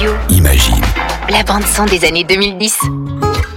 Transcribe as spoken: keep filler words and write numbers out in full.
Radio. Imagine. La bande son des années deux mille dix.